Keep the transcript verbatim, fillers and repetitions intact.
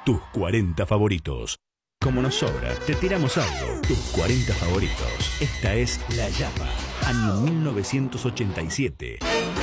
tus cuarenta favoritos. Como nos sobra, te tiramos algo. Tus cuarenta favoritos. Esta es La Llama, año mil novecientos ochenta y siete.